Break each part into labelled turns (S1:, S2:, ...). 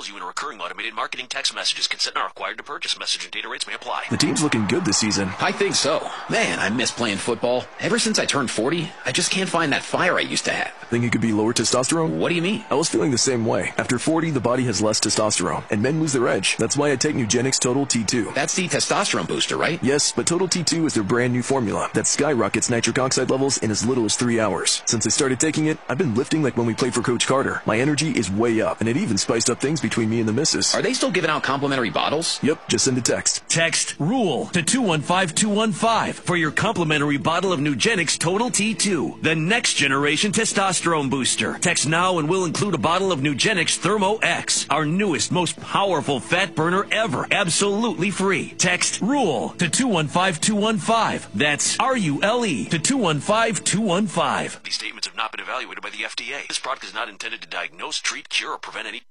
S1: enrolls you in a recurring automated marketing text messages. Consent not required to purchase. Message and data rates may apply.
S2: The team's looking good this season.
S3: I think so. Man, I miss playing football. Ever since I turned 40, I just can't find that fire I used to have.
S2: Think it could be lower testosterone?
S3: What do you mean?
S2: I was feeling the same way. After 40, the body has less testosterone, and men lose their edge. That's why I take Nugenix Total T2.
S3: That's the testosterone booster, right?
S2: Yes, but Total T2 is their brand new formula that skyrockets nitric oxide levels in as little as 3 hours. Since I started taking it, I've been lifting like when we played for Coach Carter. My energy is way up, and it even spiced up things between me and the missus.
S3: Are they still giving out complimentary bottles?
S2: Yep, just send a text.
S1: Text RULE to 215215 for your complimentary bottle of Nugenix Total T2, the next generation testosterone booster. Text now and we'll include a bottle of Nugenix Thermo X, our newest, most powerful fat burner ever, absolutely free. Text RULE to 215215. That's RULE to 215215. These statements have not been evaluated by the FDA. This product is not intended to diagnose, treat, cure, or prevent any...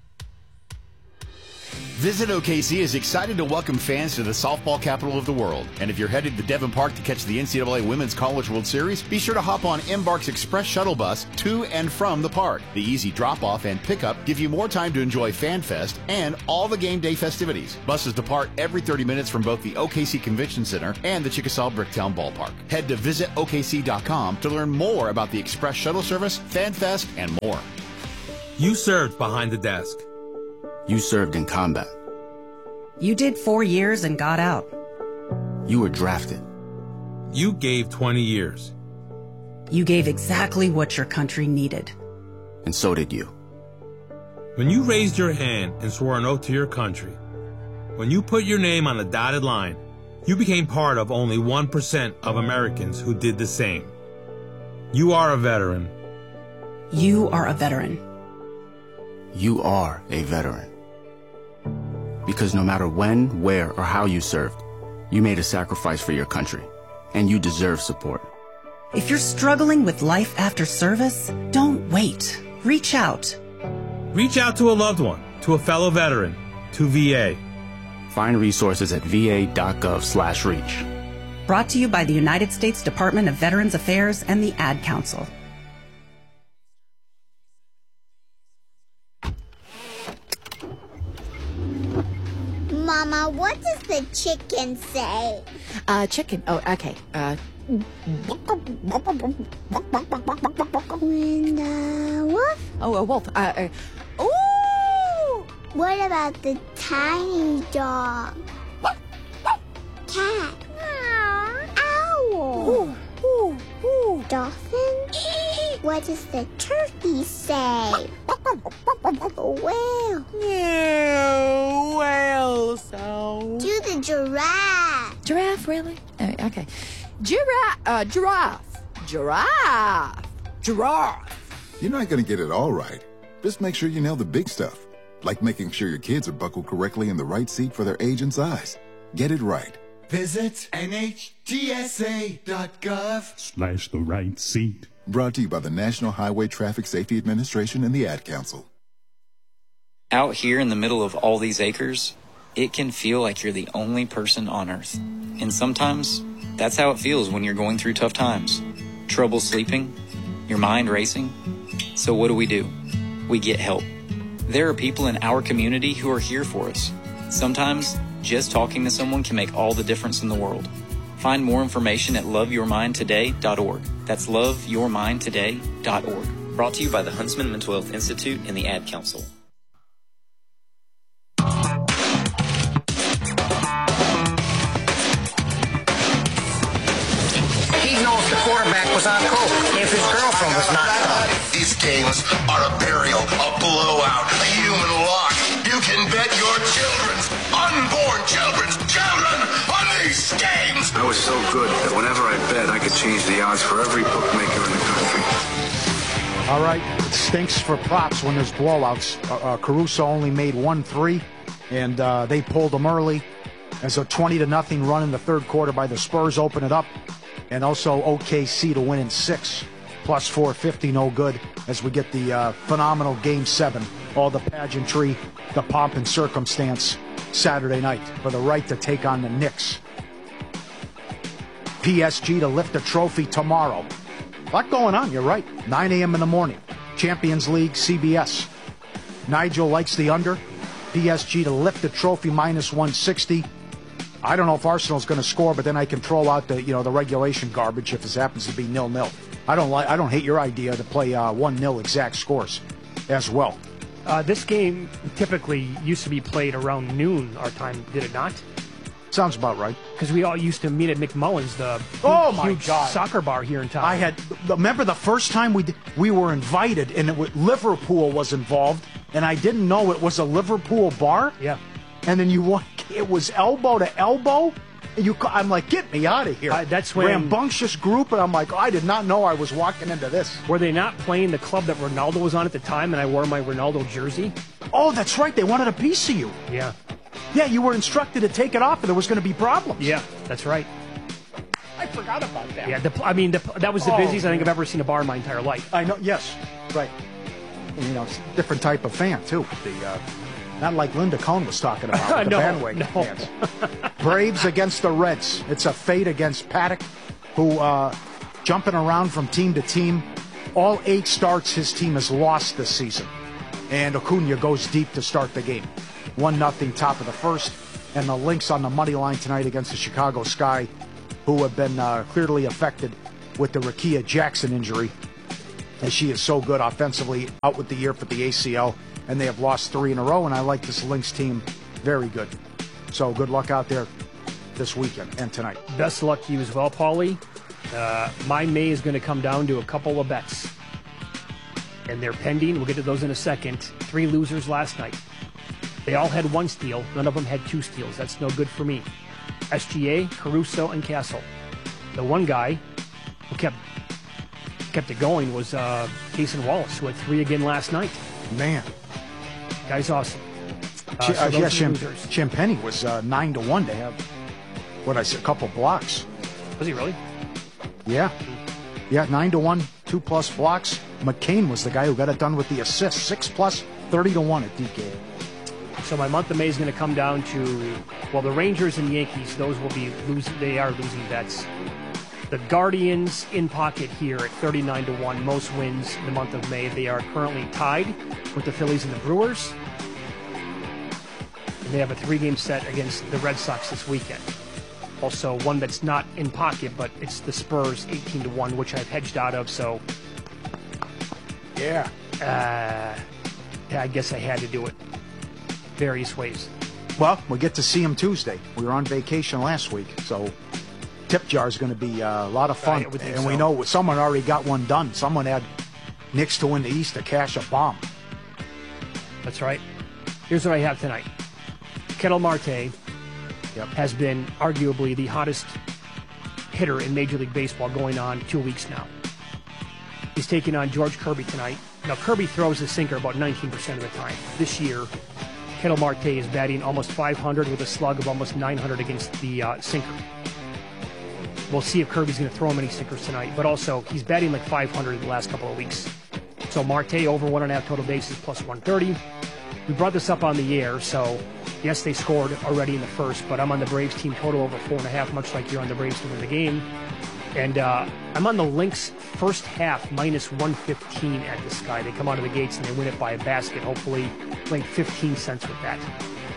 S4: Visit OKC is excited to welcome fans to the softball capital of the world. And if you're headed to Devon Park to catch the NCAA Women's College World Series, be sure to hop on Embark's Express shuttle bus to and from the park. The easy drop-off and pickup give you more time to enjoy FanFest and all the game day festivities. Buses depart every 30 minutes from both the OKC Convention Center and the Chickasaw Bricktown Ballpark. Head to visitokc.com to learn more about the Express shuttle service, FanFest, and more.
S5: You served behind the desk.
S6: You served in combat.
S7: You did 4 years and got out.
S6: You were drafted.
S5: You gave 20 years.
S7: You gave exactly what your country needed.
S6: And so did you.
S5: When you raised your hand and swore an oath to your country, when you put your name on the dotted line, you became part of only 1% of Americans who did the same. You are a veteran.
S7: You are a veteran.
S6: You are a veteran. Because no matter when, where, or how you served, you made a sacrifice for your country, and you deserve support.
S7: If you're struggling with life after service, don't wait. Reach out.
S5: Reach out to a loved one, to a fellow veteran, to VA.
S6: Find resources at va.gov/reach.
S7: Brought to you by the United States Department of Veterans Affairs and the Ad Council.
S8: Mama, what does the chicken say?
S9: Chicken. Oh, okay.
S8: When the wolf?
S9: Oh, a wolf.
S8: Ooh! What about the tiny dog? Cat? Owl? Dolphin? What does the turkey say? Whale?
S9: No, whale sound.
S8: Do the giraffe.
S9: Giraffe, really? Okay. Giraffe.
S10: You're not going to get it all right. Just make sure you nail the big stuff, like making sure your kids are buckled correctly in the right seat for their age and size. Get it right.
S11: Visit NHTSA.gov/the right seat.
S10: Brought to you by the National Highway Traffic Safety Administration and the Ad Council.
S12: Out here in the middle of all these acres, it can feel like you're the only person on Earth. And sometimes, that's how it feels when you're going through tough times. Trouble sleeping, your mind racing. So what do? We get help. There are people in our community who are here for us. Sometimes, just talking to someone can make all the difference in the world. Find more information at loveyourmindtoday.org. That's loveyourmindtoday.org. Brought to you by the Huntsman Mental Health Institute and the Ad Council.
S13: He knows the quarterback was on coke if his girlfriend was not.
S14: These games are a burial, a blowout, a human lock. You can bet your unborn children's children on these games.
S15: I was so good that whenever I bet, I could change the odds for every bookmaker in the country.
S16: All right, it stinks for props when there's blowouts. Caruso only made 1-3, and they pulled them early. As a 20-0 run in the third quarter by the Spurs open it up, and also OKC to win in 6, plus 450, no good, as we get the phenomenal Game 7, all the pageantry, the pomp and circumstance Saturday night for the right to take on the Knicks. PSG to lift a trophy tomorrow. A lot going on, you're right. 9 a.m. in the morning. Champions League, CBS. Nigel likes the under. PSG to lift the trophy minus 160. I don't know if Arsenal's going to score, but then I can throw out the regulation garbage if this happens to be 0-0. I don't hate your idea to play 1-0 exact scores as well.
S17: This game typically used to be played around noon our time, did it not?
S16: Sounds about right.
S17: Because we all used to meet at McMullen's, the huge soccer bar here in town.
S16: Remember the first time we were invited, and Liverpool was involved, and I didn't know it was a Liverpool bar?
S17: Yeah.
S16: And then it was elbow to elbow. I'm like, get me out of here.
S17: That's when
S16: rambunctious group, and I'm like, I did not know I was walking into this.
S17: Were they not playing the club that Ronaldo was on at the time, and I wore my Ronaldo jersey?
S16: Oh, that's right. They wanted a piece of you.
S17: Yeah.
S16: Yeah, you were instructed to take it off, or there was going to be problems.
S17: Yeah, that's right.
S16: I forgot about that.
S17: Yeah, that was the busiest I think I've ever seen a bar in my entire life.
S16: I know. Yes, right. And, it's a different type of fan too. Not like Linda Cohn was talking about with the bandwagon fans. Braves against the Reds. It's a fate against Paddock, who jumping around from team to team. All 8 starts his team has lost this season. And Acuna goes deep to start the game. 1-0 top of the first. And the Lynx on the money line tonight against the Chicago Sky, who have been clearly affected with the Rakia Jackson injury, as she is so good offensively, out with the year for the ACL. And they have lost 3 in a row, and I like this Lynx team very good. So good luck out there this weekend and tonight.
S17: Best luck to you as well, Paulie. My May is going to come down to a couple of bets. And they're pending. We'll get to those in a second. 3 losers last night. They all had 1 steal. None of them had 2 steals. That's no good for me. SGA, Caruso, and Castle. The one guy who kept it going was Jason Wallace, who had 3 again last night.
S16: Man.
S17: Guy's awesome.
S16: Champagny was 9-1 to have, a couple blocks.
S17: Was he really?
S16: Yeah. Yeah, 9-1, 2+ blocks. McCain was the guy who got it done with the assists. 6+, 30-1 at DK.
S17: So my month of May is going to come down to, the Rangers and Yankees, those will be losing. They are losing bets. The Guardians in pocket here at 39-1, most wins in the month of May. They are currently tied with the Phillies and the Brewers. And they have a 3-game set against the Red Sox this weekend. Also, one that's not in pocket, but it's the Spurs 18-1, which I've hedged out of, so.
S16: Yeah.
S17: I guess I had to do it various ways.
S16: Well, we'll get to see him Tuesday. We were on vacation last week, so tip jar is going to be a lot of fun. And we know someone already got one done. Someone had Knicks to win the East to cash a bomb.
S17: That's right. Here's what I have tonight. Ketel Marte has been arguably the hottest hitter in Major League Baseball going on 2 weeks now. He's taking on George Kirby tonight. Now, Kirby throws a sinker about 19% of the time. This year, Ketel Marte is batting almost 500 with a slug of almost 900 against the sinker. We'll see if Kirby's going to throw him any sinkers tonight, but also he's batting like 500 in the last couple of weeks. So Marte over 1.5 total bases plus 130. We brought this up on the air, so yes, they scored already in the first, but I'm on the Braves team total over 4.5, much like you're on the Braves to win the game. And I'm on the Lynx first half minus 115 at the Sky. They come out of the gates and they win it by a basket, hopefully laying 15 cents with that.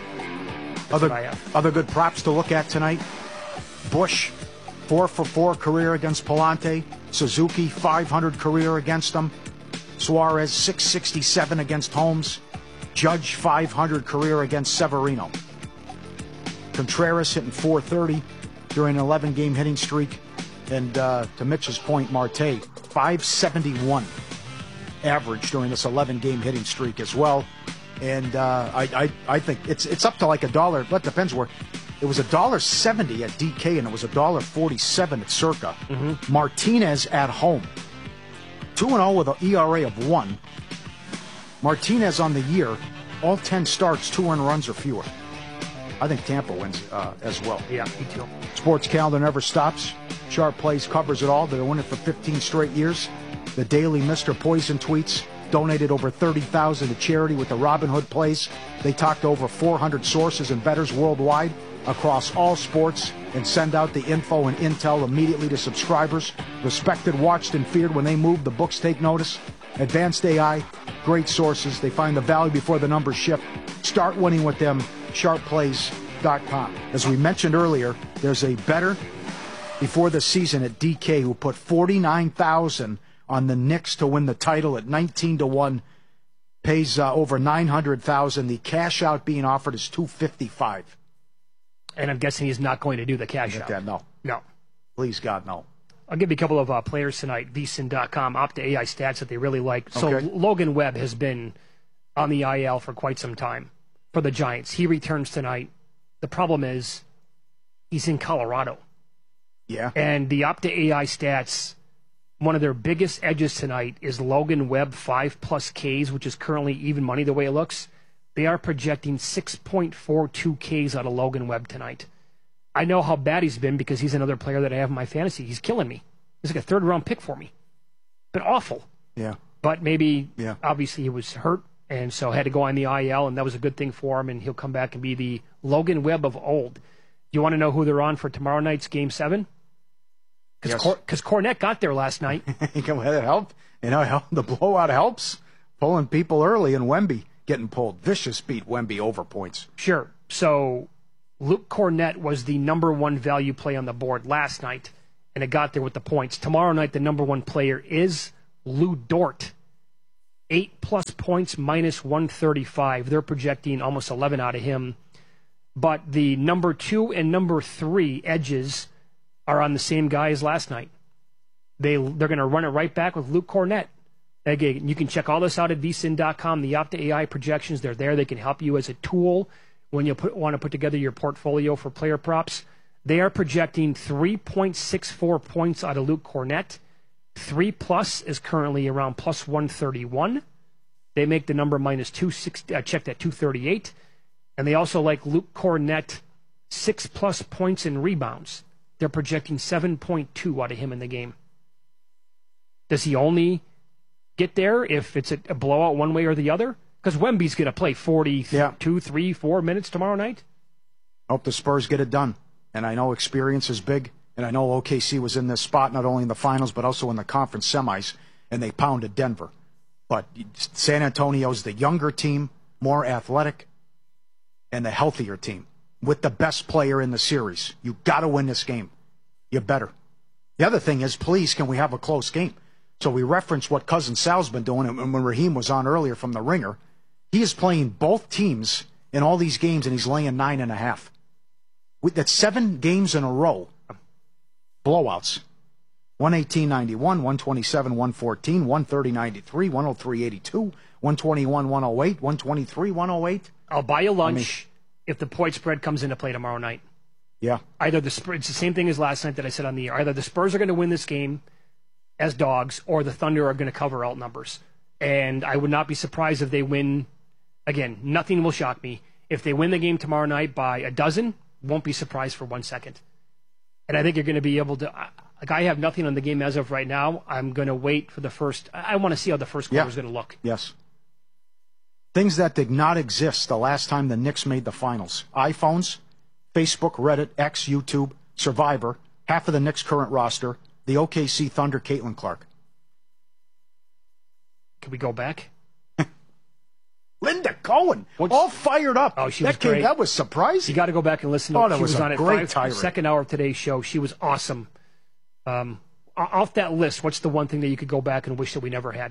S16: Other good props to look at tonight. Bush, 4-for-4 career against Palante. Suzuki, 500 career against them. Suarez, 667 against Holmes. Judge, 500 career against Severino. Contreras hitting 430 during an 11-game hitting streak. And to Mitch's point, Marte, 571 average during this 11-game hitting streak as well. And I think it's up to like $1, but depends where. It was $1.70 at DK, and it was $1.47 at Circa.
S17: Mm-hmm.
S16: Martinez at home, 2-0 with an ERA of 1. Martinez on the year, all 10 starts, 2 earned runs or fewer. I think Tampa wins as well.
S17: Yeah, me too.
S16: Sports calendar never stops. Sharp Plays covers it all. They're winning for 15 straight years. The daily Mr. Poison tweets donated over $30,000 to charity with the Robin Hood Plays. They talked to over 400 sources and bettors worldwide across all sports and send out the info and intel immediately to subscribers. Respected, watched, and feared when they move, the books take notice. Advanced AI, great sources. They find the value before the numbers shift. Start winning with them, sharpplays.com. As we mentioned earlier, there's a bettor before the season at DK who put $49,000 on the Knicks to win the title at 19-1. Pays over $900,000. The cash out being offered is $255,000.
S17: And I'm guessing he's not going to do the cash out.
S16: No.
S17: No.
S16: Please, God, no.
S17: I'll give you a couple of players tonight, VSiN.com, Opta AI stats that they really like. So
S16: Okay.
S17: Logan Webb has been on the IL for quite some time for the Giants. He returns tonight. The problem is he's in Colorado.
S16: Yeah.
S17: And the Opta AI stats, one of their biggest edges tonight is Logan Webb 5+ Ks, which is currently even money the way it looks. They are projecting 6.42 Ks out of Logan Webb tonight. I know how bad he's been because he's another player that I have in my fantasy. He's killing me. He's like a third-round pick for me. Been awful.
S16: Yeah.
S17: But maybe, obviously, he was hurt, and so had to go on the IL, and that was a good thing for him, and he'll come back and be the Logan Webb of old. You want to know who they're on for tomorrow night's Game 7? Because Cornette got there last night.
S16: It helped. You know, the blowout helps. Pulling people early, and Wemby getting pulled. Vicious beat Wemby over points.
S17: Sure. So Luke Cornette was the number one value play on the board last night, and it got there with the points. Tomorrow night, the number one player is Lou Dort. 8+ points, minus 135. They're projecting almost 11 out of him. But the number 2 and number 3 edges are on the same guy as last night. They're going to run it right back with Luke Cornette. Again, you can check all this out at vsin.com. The Opta AI projections, they're there. They can help you as a tool when you want to put together your portfolio for player props. They are projecting 3.64 points out of Luke Cornette. 3+ is currently around plus 131. They make the number minus 260, checked at 238. And they also like Luke Cornette 6+ points and rebounds. They're projecting 7.2 out of him in the game. Does he only get there if it's a blowout one way or the other? Because Wemby's going to play 42, 3, 4 minutes tomorrow night.
S16: Hope the Spurs get it done. And I know experience is big. And I know OKC was in this spot not only in the finals but also in the conference semis. And they pounded Denver. But San Antonio's the younger team, more athletic, and the healthier team with the best player in the series. You got to win this game. You better. The other thing is, please, can we have a close game? So we referenced what Cousin Sal's been doing, and when Raheem was on earlier from The Ringer, he is playing both teams in all these games, and he's laying 9.5. That's 7 games in a row. Blowouts. 118.91, 127, 114, 130.93, 103.82, 121, 108, 123, 108.
S17: I'll buy you lunch if the point spread comes into play tomorrow night.
S16: Yeah.
S17: Either the Spurs, it's the same thing as last night that I said on the air. Either the Spurs are going to win this game as dogs, or the Thunder are going to cover out numbers. And I would not be surprised if they win. Again, nothing will shock me. If they win the game tomorrow night by a dozen, won't be surprised for 1 second. And I think you're going to be able to. Like, I have nothing on the game as of right now. I'm going to wait for the first. I want to see how the first quarter is going to look.
S16: Yes. Things that did not exist the last time the Knicks made the finals. iPhones, Facebook, Reddit, X, YouTube, Survivor, half of the Knicks' current roster, the OKC Thunder, Caitlin Clark.
S17: Can we go back?
S16: Linda Cohen, all fired up.
S17: Oh, she was great.
S16: That was surprising.
S17: You got to go back and listen to
S16: it.
S17: She
S16: That was
S17: on
S16: a
S17: at
S16: great tirade.
S17: Second hour of today's show. She was awesome. Off that list, what's the one thing that you could go back and wish that we never had?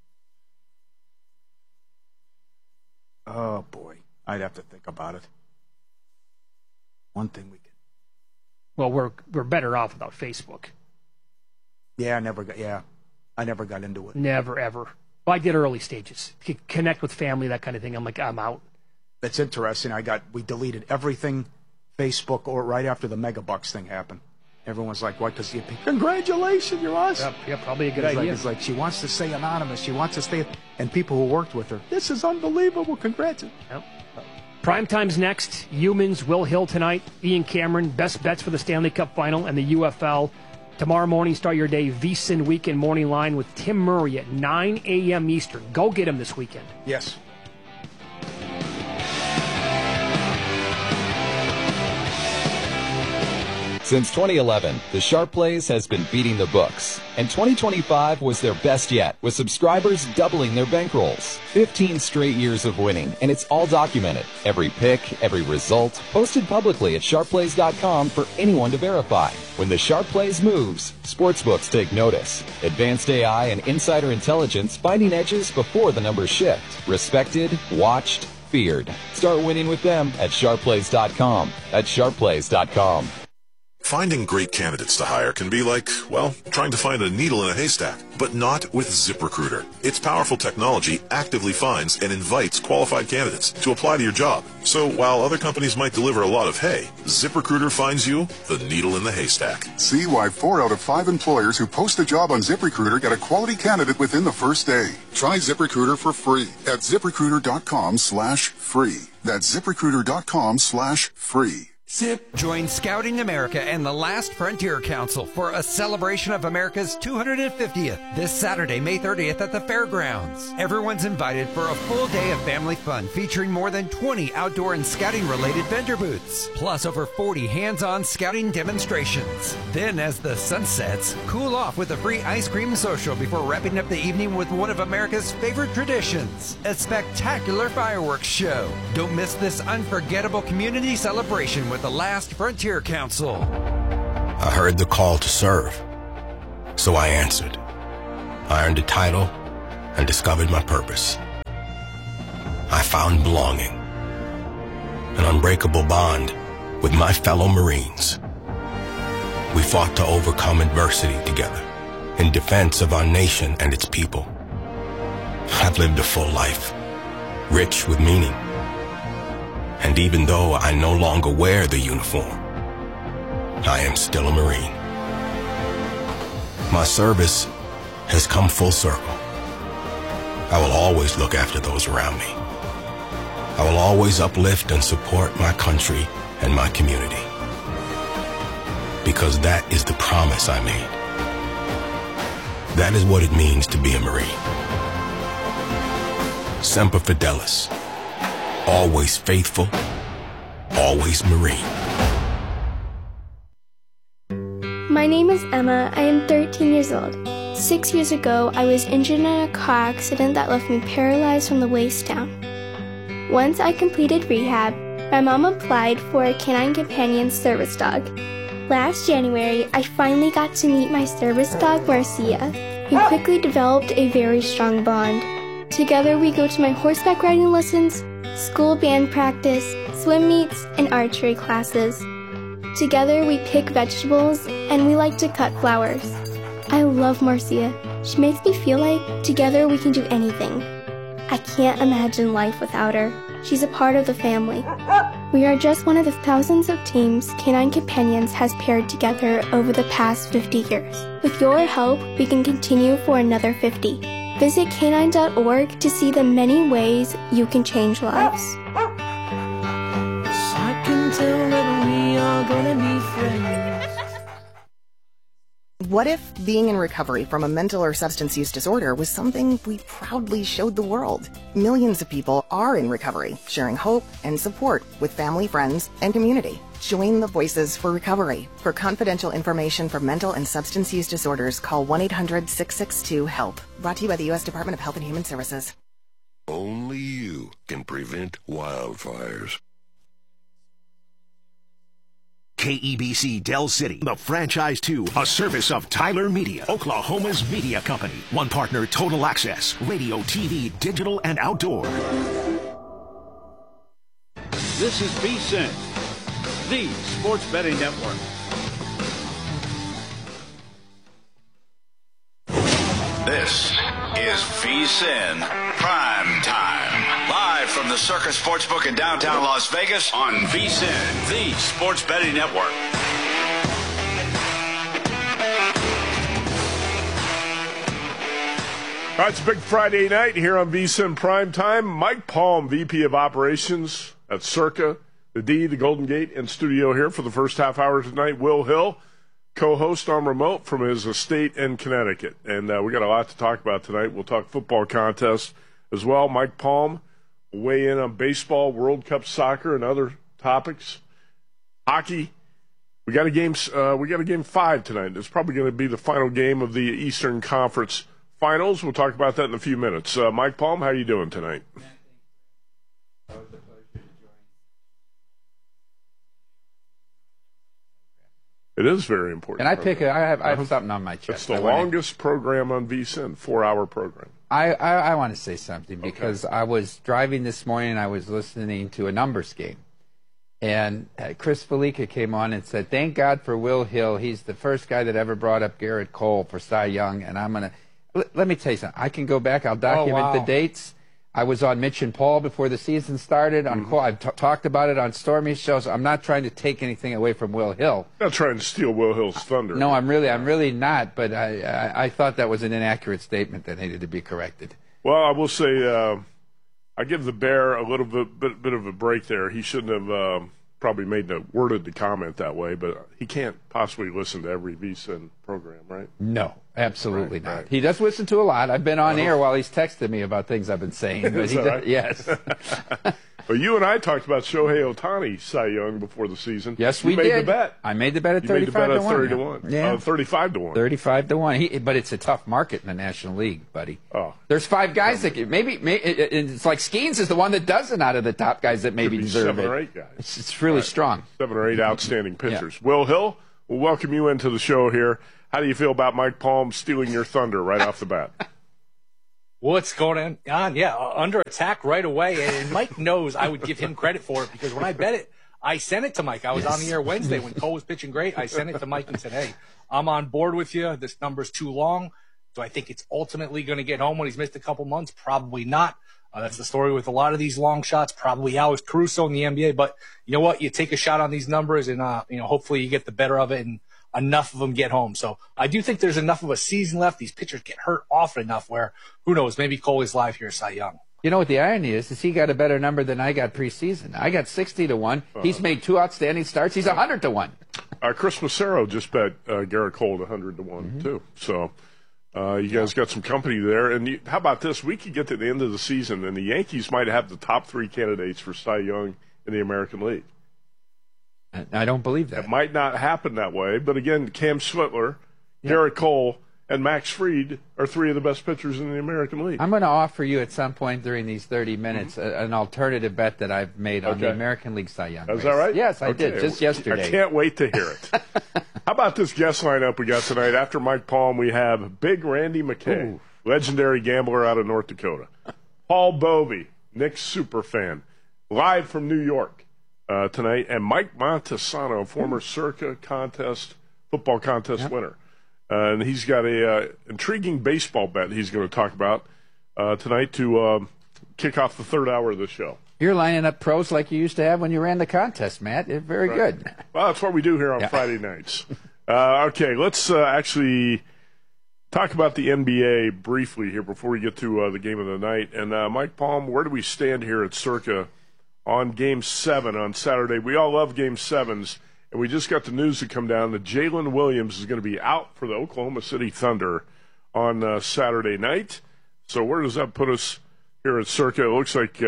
S16: Oh, boy. I'd have to think about it. One thing we could.
S17: Well, we're better off without Facebook.
S16: Yeah, I never got into it.
S17: Never, ever. Well, I did early stages. Connect with family, that kind of thing. I'm like, I'm out.
S16: That's interesting. We deleted everything Facebook or right after the Megabucks thing happened. Everyone's like, what? Because congratulations, you're awesome.
S17: Yeah, probably a good idea.
S16: It's like she wants to stay anonymous. She wants to stay. And people who worked with her, this is unbelievable. Congrats.
S17: Yep. Prime time's next. Humans, Will Hill tonight. Ian Cameron, best bets for the Stanley Cup Final and the UFL. Tomorrow morning, start your day, VSiN Weekend Morning Line with Tim Murray at 9 a.m. Eastern. Go get him this weekend.
S16: Yes.
S18: Since 2011, the Sharp Plays has been beating the books, and 2025 was their best yet, with subscribers doubling their bankrolls. 15 straight years of winning, and it's all documented. Every pick, every result, posted publicly at sharpplays.com for anyone to verify. When the Sharp Plays moves, sportsbooks take notice. Advanced AI and insider intelligence finding edges before the numbers shift. Respected, watched, feared. Start winning with them at sharpplays.com. That's sharpplays.com.
S19: Finding great candidates to hire can be like, well, trying to find a needle in a haystack, but not with ZipRecruiter. Its powerful technology actively finds and invites qualified candidates to apply to your job. So while other companies might deliver a lot of hay, ZipRecruiter finds you the needle in the haystack.
S20: See why 4 out of 5 employers who post a job on ZipRecruiter get a quality candidate within the first day. Try ZipRecruiter for free at ZipRecruiter.com/free. That's ZipRecruiter.com/free.
S21: Join Scouting America and the Last Frontier Council for a celebration of America's 250th this Saturday, May 30th at the fairgrounds. Everyone's invited for a full day of family fun featuring more than 20 outdoor and scouting-related vendor booths, plus over 40 hands-on scouting demonstrations. Then, as the sun sets, cool off with a free ice cream social before wrapping up the evening with one of America's favorite traditions, a spectacular fireworks show. Don't miss this unforgettable community celebration with the Last Frontier Council.
S22: I heard the call to serve, so I answered. I earned a title and discovered my purpose. I found belonging, an unbreakable bond with my fellow Marines. We fought to overcome adversity together in defense of our nation and its people. I've lived a full life, rich with meaning. And even though I no longer wear the uniform, I am still a Marine. My service has come full circle. I will always look after those around me. I will always uplift and support my country and my community. Because that is the promise I made. That is what it means to be a Marine. Semper Fidelis. Always faithful, always Marine.
S23: My name is Emma. I am 13 years old. 6 years ago, I was injured in a car accident that left me paralyzed from the waist down. Once I completed rehab, my mom applied for a Canine Companion service dog. Last January, I finally got to meet my service dog, Marcia. We quickly developed a very strong bond. Together, we go to my horseback riding lessons, school band practice, swim meets, and archery classes. Together we pick vegetables and we like to cut flowers. I love Marcia. She makes me feel like together we can do anything. I can't imagine life without her. She's a part of the family. We are just one of the thousands of teams Canine Companions has paired together over the past 50 years. With your help, we can continue for another 50. Visit canine.org to see the many ways you can change lives.
S24: I can tell that we are gonna be friends.
S25: What if being in recovery from a mental or substance use disorder was something we proudly showed the world? Millions of people are in recovery, sharing hope and support with family, friends, and community. Join the Voices for Recovery. For confidential information for mental and substance use disorders, call 1-800-662-HELP. Brought to you by the U.S. Department of Health and Human Services.
S14: Only you can prevent wildfires.
S26: KEBC Del City, the franchise 2, a service of Tyler Media, Oklahoma's media company. One partner, Total Access, radio, TV, digital, and outdoor.
S27: This is VSiN, the sports betting network.
S28: This is VSiN Prime Time. Live from the Circus Sportsbook in downtown Las Vegas on VSiN, the sports betting network.
S29: All right, it's a big Friday night here on VSiN Prime Time. Mike Palm, VP of Operations at Circa, the D, the Golden Gate, and studio here for the first half hour tonight. Will Hill, co-host on remote from his estate in Connecticut. And we got a lot to talk about tonight. We'll talk football contest as well. Mike Palm will weigh in on baseball, World Cup soccer, and other topics. Hockey, We got a game 5 tonight. It's probably going to be the final game of the Eastern Conference Finals. We'll talk about that in a few minutes. Mike Palm, how are you doing tonight? It is very important.
S1: And I have something on my chest.
S29: It's the longest program on VSiN, 4-hour program.
S1: I want to say something because I was driving this morning and I was listening to a numbers game. And Chris Felica came on and said, thank God for Will Hill. He's the first guy that ever brought up Garrett Cole for Cy Young. And I'm going to let me tell you something. I can go back. I'll document the dates. I was on Mitch and Paul before the season started. On Cole. I've talked about it on Stormy's shows. I'm not trying to take anything away from Will Hill.
S29: Not trying to steal Will Hill's thunder.
S1: No, I'm really not. But I thought that was an inaccurate statement that needed to be corrected.
S29: Well, I will say I give the Bear a little bit of a break there. He shouldn't have probably worded the comment that way, but he can't possibly listen to every VSiN program, right?
S1: No, absolutely not. Right. He does listen to a lot. I've been on air while he's texted me about things I've been saying. But yes.
S29: Well, you and I talked about Shohei Ohtani Cy Young before the season.
S1: Yes, we
S29: did.
S1: You made the bet. I made the bet at 35 to 1.
S29: 30 to 1. Yeah. 35 to 1.
S1: 35 to 1. But it's a tough market in the National League, buddy.
S29: Oh.
S1: There's 5 guys that maybe it's like Skeens is the one that doesn't out of the top guys that maybe deserve
S29: 7
S1: it.
S29: or 8 guys.
S1: It's really strong.
S29: 7 or 8 outstanding pitchers. Yeah. Will Hill, we'll welcome you into the show here. How do you feel about Mike Palm stealing your thunder right off the bat?
S2: What's going on? Yeah, under attack right away. And Mike knows I would give him credit for it because when I bet it, I sent it to Mike. I was on the air Wednesday when Cole was pitching great. I sent it to Mike and said, hey, I'm on board with you. This number's too long. Do I think it's ultimately going to get home when he's missed a couple months? Probably not. That's the story with a lot of these long shots. Probably Alex Caruso in the NBA. But you know what? You take a shot on these numbers and, hopefully you get the better of it and enough of them get home. So I do think there's enough of a season left. These pitchers get hurt often enough where, who knows, maybe Cole is live here, Cy Young.
S1: You know what the irony is he got a better number than I got preseason. I got 60 to 1. He's made 2 outstanding starts. He's 100 to 1.
S29: Chris Massaro just bet Garrett Cole at 100 to 1 too. So you guys got some company there. And how about this? We could get to the end of the season, and the Yankees might have the top 3 candidates for Cy Young in the American League.
S1: I don't believe that.
S29: It might not happen that way, but again, Cam Switler, Garrett Cole, and Max Fried are 3 of the best pitchers in the American League.
S1: I'm going to offer you at some point during these 30 minutes an alternative bet that I've made on the American League Cy Young race.
S29: Is that right?
S1: Yes, I did, just yesterday.
S29: I can't wait to hear it. How about this guest lineup we got tonight? After Mike Palm, we have Big Randy McKay, legendary gambler out of North Dakota. Paul Bovey, Knicks superfan, live from New York. Tonight, and Mike Montesano, former Circa football contest winner. And he's got a intriguing baseball bet he's going to talk about tonight to kick off the 3rd hour of the show.
S1: You're lining up pros like you used to have when you ran the contest, Matt. It's very good.
S29: Well, that's what we do here on Friday nights. Okay, let's actually talk about the NBA briefly here before we get to the game of the night. And Mike Palm, where do we stand here at Circa on Game 7 on Saturday? We all love Game 7s, and we just got the news to come down that Jalen Williams is going to be out for the Oklahoma City Thunder on Saturday night. So where does that put us here at Circa? It looks like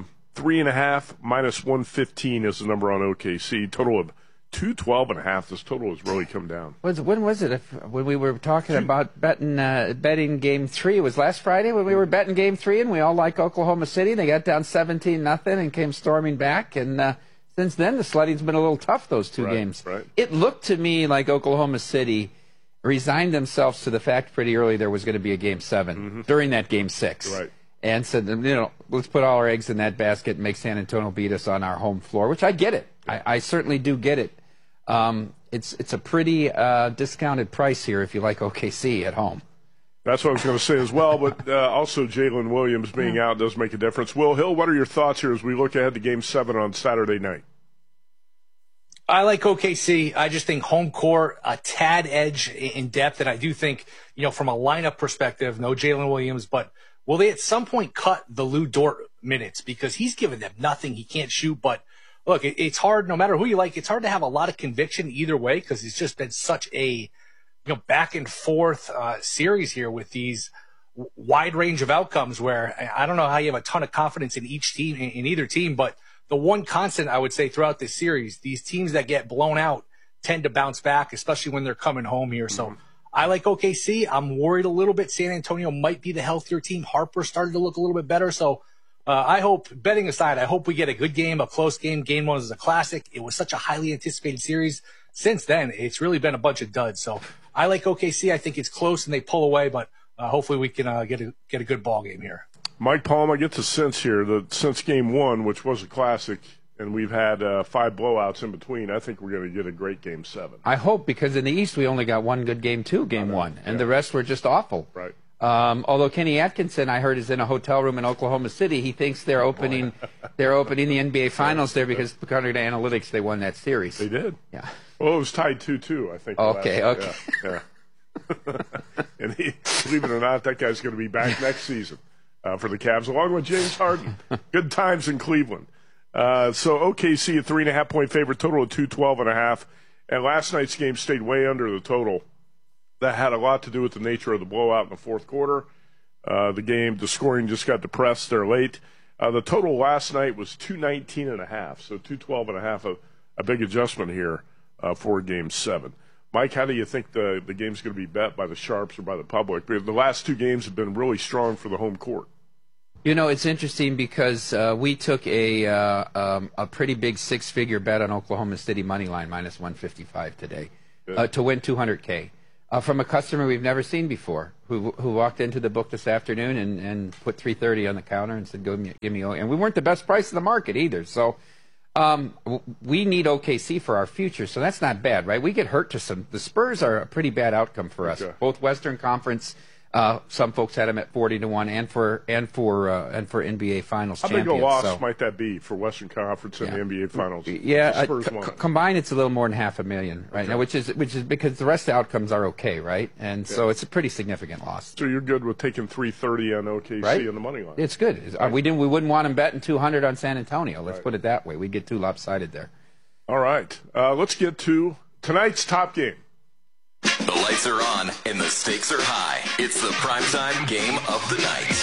S29: 3.5 minus 115 is the number on OKC. Total of 212.5. This total has really come down.
S1: When was it? When we were talking about betting Game 3, it was last Friday when we were betting Game 3, and we all like Oklahoma City. They got down 17-0 and came storming back. And since then, the sledding's been a little tough those 2 games.
S29: Right.
S1: It looked to me like Oklahoma City resigned themselves to the fact pretty early there was going to be a Game 7 during that Game 6.
S29: Right.
S1: And said, let's put all our eggs in that basket and make San Antonio beat us on our home floor, which I get it. I certainly do get it. It's a pretty discounted price here if you like OKC at home.
S29: That's what I was going to say as well, but also Jalen Williams being out does make a difference. Will Hill, what are your thoughts here as we look ahead to Game 7 on Saturday night?
S2: I like OKC. I just think home court, a tad edge in depth, and I do think, from a lineup perspective, no Jalen Williams, but will they at some point cut the Lou Dort minutes? Because he's given them nothing. He can't shoot, but look, it's hard, no matter who you like, it's hard to have a lot of conviction either way because it's just been such a back and forth series here with these wide range of outcomes where I don't know how you have a ton of confidence in each team, in either team, but the one constant I would say throughout this series, these teams that get blown out tend to bounce back, especially when they're coming home here. So I like OKC. I'm worried a little bit. San Antonio might be the healthier team. Harper started to look a little bit better. So I hope, betting aside, I hope we get a good game, a close game. Game 1 is a classic. It was such a highly anticipated series. Since then, it's really been a bunch of duds. So I like OKC. I think it's close and they pull away, but hopefully we can get a good ball game here.
S29: Mike Palm, I get the sense here that since Game 1, which was a classic, and we've had 5 blowouts in between, I think we're going to get a great Game 7.
S1: I hope, because in the East we only got one good Game 2, Game 1, and the rest were just awful.
S29: Right.
S1: Although Kenny Atkinson, I heard, is in a hotel room in Oklahoma City. He thinks they're opening the NBA Finals there because according to analytics they won that series.
S29: They did.
S1: Yeah.
S29: Well, it was tied 2-2, I think.
S1: Okay.
S29: Yeah. And believe it or not, that guy's going to be back next season for the Cavs, along with James Harden. Good times in Cleveland. So OKC, a 3.5-point favorite, total of 212.5. And last night's game stayed way under the total. That had a lot to do with the nature of the blowout in the fourth quarter. The scoring just got depressed there late. The total last night was 219.5, so 212.5, a big adjustment here for Game 7. Mike, how do you think the game's going to be bet by the Sharps or by the public? Because the last 2 games have been really strong for the home court.
S1: You know, it's interesting because we took a pretty big 6-figure bet on Oklahoma City money line minus 155 today to win $200K. From a customer we've never seen before, who walked into the book this afternoon and put $330 on the counter and said, give me, and we weren't the best price in the market either. So we need OKC for our future, so that's not bad, right? We get hurt to some. The Spurs are a pretty bad outcome for us. Okay. Both Western Conference. Some folks had them at 40-1, and for NBA Finals champions.
S29: How big a loss might that be for Western Conference and the NBA Finals?
S1: Yeah, combined, it's a little more than $500,000 right now, which is because the rest of the outcomes are okay, right? And so it's a pretty significant loss.
S29: So you're good with taking $330 on OKC on the money line?
S1: It's good. Right. We wouldn't want them betting $200 on San Antonio. Let's put it that way. We'd get too lopsided there.
S29: All right, let's get to tonight's top game.
S3: The lights are on and the stakes are high. It's the primetime game of the night.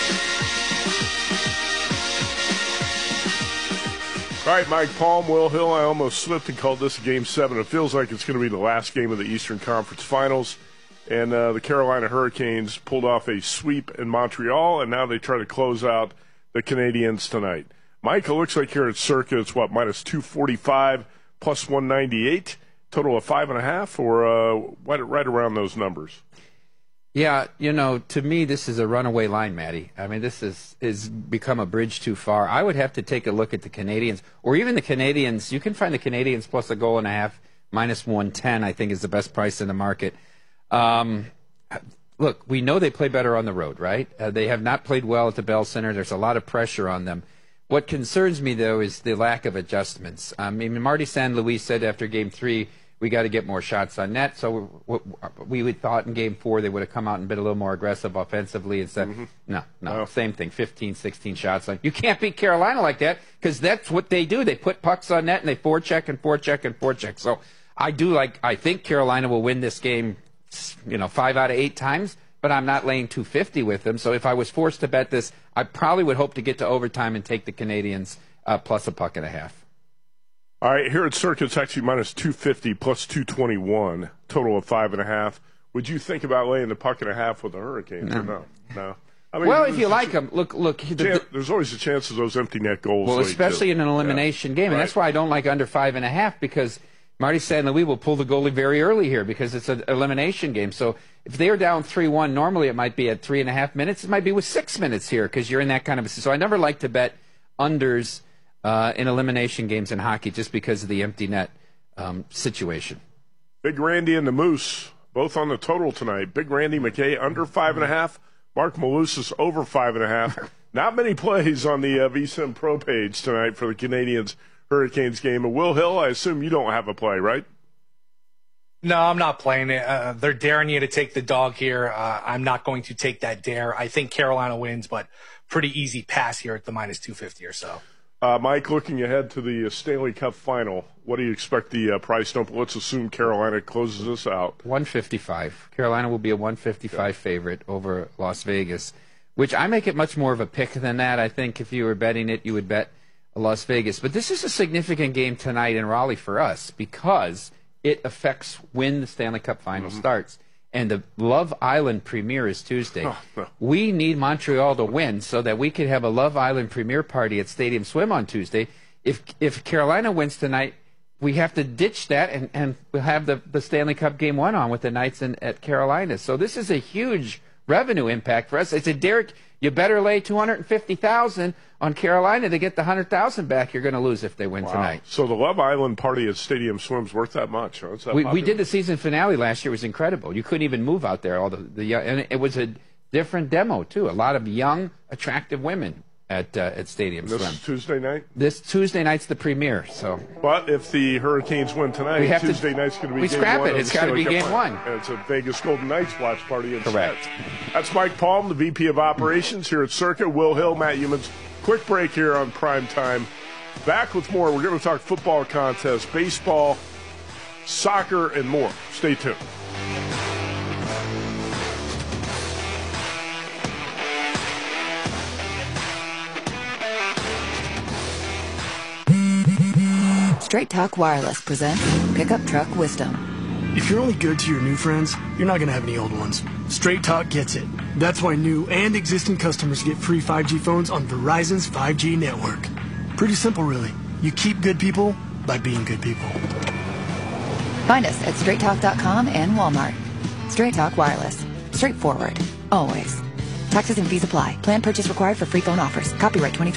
S29: All right, Mike Palm, Will Hill. I almost slipped and called this Game 7. It feels like it's going to be the last game of the Eastern Conference Finals. And the Carolina Hurricanes pulled off a sweep in Montreal, and now they try to close out the Canadiens tonight. Mike, it looks like here at Circa, it's minus 245 plus 198. Total of 5.5, or right around those numbers.
S1: Yeah, to me, this is a runaway line, Matty. I mean, this is become a bridge too far. I would have to take a look at the Canadiens, or even the Canadiens. You can find the Canadiens plus a goal and a half, minus 110, I think is the best price in the market. Look, we know they play better on the road, right? They have not played well at the Bell Center. There's a lot of pressure on them. What concerns me, though, is the lack of adjustments. I mean, Marty St. Louis said after Game 3, we got to get more shots on net. So we would thought in Game 4 they would have come out and been a little more aggressive offensively and said, no, same thing, 15, 16 shots. You can't beat Carolina like that because that's what they do. They put pucks on net and they forecheck and forecheck and forecheck. So I think Carolina will win this game, 5 out of 8 times, but I'm not laying 250 with them. So if I was forced to bet this, I probably would hope to get to overtime and take the Canadiens plus a puck and a half.
S29: All right, here at Circa, it's actually minus 250 plus 221, total of 5.5. Would you think about laying the puck and a half with the Hurricanes or no? No. I mean,
S1: well, if you like them, look.
S29: There's always a chance of those empty net goals.
S1: Well, especially in an elimination game, and that's why I don't like under 5.5 because Marty St. Louis will pull the goalie very early here because it's an elimination game. So if they're down 3-1, normally it might be at 3.5 minutes. It might be with 6 minutes here because you're in that kind of. So I never like to bet unders in elimination games in hockey just because of the empty net situation.
S29: Big Randy and the Moose, both on the total tonight. Big Randy McKay under 5.5. Mark Malusis over 5.5. Not many plays on the VSiN Pro page tonight for the Canadiens Hurricanes game. And Will Hill, I assume you don't have a play, right?
S2: No, I'm not playing it. They're daring you to take the dog here. I'm not going to take that dare. I think Carolina wins, but pretty easy pass here at the minus 250 or so.
S29: Mike, looking ahead to the Stanley Cup final, what do you expect the price? Let's assume Carolina closes this out.
S1: 155. Carolina will be a 155 favorite over Las Vegas, which I make it much more of a pick than that. I think if you were betting it, you would bet Las Vegas. But this is a significant game tonight in Raleigh for us because it affects when the Stanley Cup Final starts. And the Love Island premiere is Tuesday.
S29: Oh, no.
S1: We need Montreal to win so that we could have a Love Island premiere party at Stadium Swim on Tuesday. If Carolina wins tonight, we have to ditch that and we'll have the Stanley Cup Game 1 on with the Knights at Carolina. So this is a huge revenue impact for us. I said, Derek, you better lay $250,000 on Carolina to get the $100,000 back you're going to lose if they win tonight.
S29: So the Love Island party at Stadium Swim's worth that much, huh?
S1: We did the season finale last year. It was incredible. You couldn't even move out there. All the young, and it was a different demo too. A lot of young, attractive women at Stadium Swim.
S29: This is Tuesday night?
S1: This Tuesday night's the premiere. So,
S29: but if the Hurricanes win tonight, Tuesday night's going to be
S1: we
S29: game
S1: scrap
S29: one.
S1: it. It's got to be game one.
S29: And it's a Vegas Golden Knights watch party instead.
S1: Correct.
S29: That's Mike Palm, the VP of Operations here at Circa. Will Hill, Matt Youmans. Quick break here on Prime Time. Back with more. We're going to talk football contest, baseball, soccer, and more. Stay tuned.
S4: Straight Talk Wireless presents Pickup Truck Wisdom.
S5: If you're only good to your new friends, you're not going to have any old ones. Straight Talk gets it. That's why new and existing customers get free 5G phones on Verizon's 5G network. Pretty simple, really. You keep good people by being good people.
S4: Find us at straighttalk.com and Walmart. Straight Talk Wireless. Straightforward. Always. Taxes and fees apply. Plan purchase required for free phone offers. Copyright 2020.